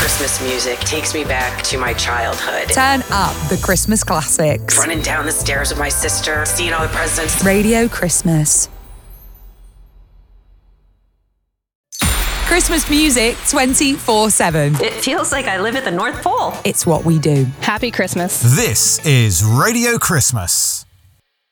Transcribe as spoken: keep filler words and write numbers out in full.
Christmas music takes me back to my childhood. Turn up the Christmas classics. Running down the stairs with my sister, seeing all the presents. Radio Christmas. Christmas music twenty-four seven. It feels like I live at the North Pole. It's what we do. Happy Christmas. This is Radio Christmas.